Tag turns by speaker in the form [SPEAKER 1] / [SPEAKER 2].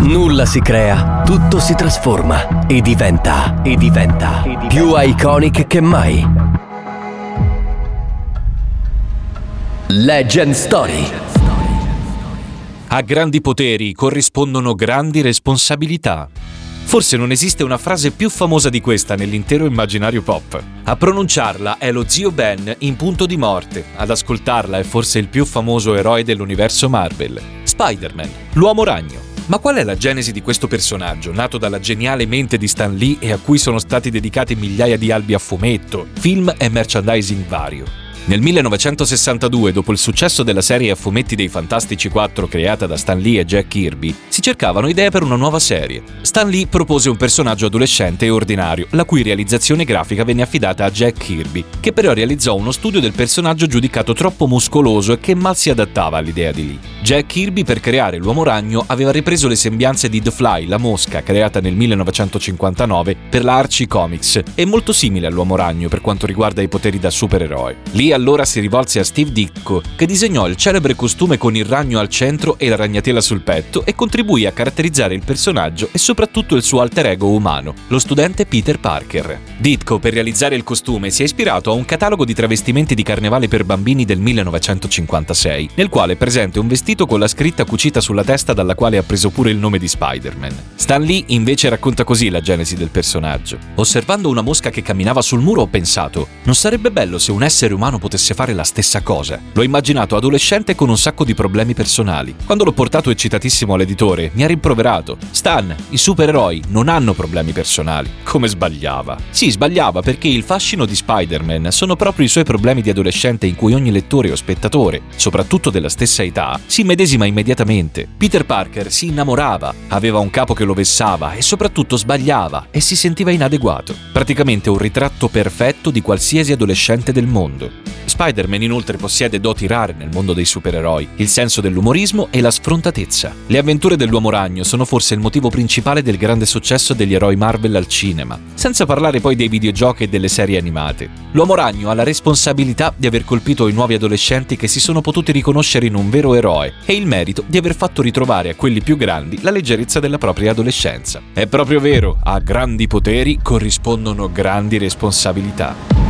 [SPEAKER 1] Nulla si crea, tutto si trasforma e diventa più iconic che mai. Legend Story.
[SPEAKER 2] A grandi poteri corrispondono grandi responsabilità. Forse non esiste una frase più famosa di questa nell'intero immaginario pop. A pronunciarla è lo zio Ben in Punto di morte, ad ascoltarla è forse il più famoso eroe dell'universo Marvel, Spider-Man, l'uomo ragno. Ma qual è la genesi di questo personaggio, nato dalla geniale mente di Stan Lee e a cui sono stati dedicati migliaia di albi a fumetto, film e merchandising vario? Nel 1962, dopo il successo della serie a fumetti dei Fantastici 4 creata da Stan Lee e Jack Kirby, si cercavano idee per una nuova serie. Stan Lee propose un personaggio adolescente e ordinario, la cui realizzazione grafica venne affidata a Jack Kirby, che però realizzò uno studio del personaggio giudicato troppo muscoloso e che mal si adattava all'idea di Lee. Jack Kirby, per creare l'uomo ragno, aveva ripreso le sembianze di The Fly, la mosca, creata nel 1959 per la Archie Comics, e molto simile all'uomo ragno per quanto riguarda i poteri da supereroe. Lee allora si rivolse a Steve Ditko, che disegnò il celebre costume con il ragno al centro e la ragnatela sul petto e contribuì a caratterizzare il personaggio e soprattutto il suo alter ego umano, lo studente Peter Parker. Ditko, per realizzare il costume, si è ispirato a un catalogo di travestimenti di carnevale per bambini del 1956, nel quale è presente un vestito con la scritta cucita sulla testa dalla quale ha preso pure il nome di Spider-Man. Stan Lee invece racconta così la genesi del personaggio. Osservando una mosca che camminava sul muro ho pensato: non sarebbe bello se un essere umano potesse fare la stessa cosa? L'ho immaginato adolescente con un sacco di problemi personali. Quando l'ho portato eccitatissimo all'editore, mi ha rimproverato: Stan, i supereroi non hanno problemi personali. Come sbagliava. Sì, sbagliava, perché il fascino di Spider-Man sono proprio i suoi problemi di adolescente in cui ogni lettore o spettatore, soprattutto della stessa età, si immedesima immediatamente. Peter Parker si innamorava, aveva un capo che lo vessava e soprattutto sbagliava e si sentiva inadeguato. Praticamente un ritratto perfetto di qualsiasi adolescente del mondo. Spider-Man inoltre possiede doti rare nel mondo dei supereroi, il senso dell'umorismo e la sfrontatezza. Le avventure dell'uomo ragno sono forse il motivo principale del grande successo degli eroi Marvel al cinema, senza parlare poi dei videogiochi e delle serie animate. L'uomo ragno ha la responsabilità di aver colpito i nuovi adolescenti che si sono potuti riconoscere in un vero eroe e il merito di aver fatto ritrovare a quelli più grandi la leggerezza della propria adolescenza. È proprio vero, a grandi poteri corrispondono grandi responsabilità.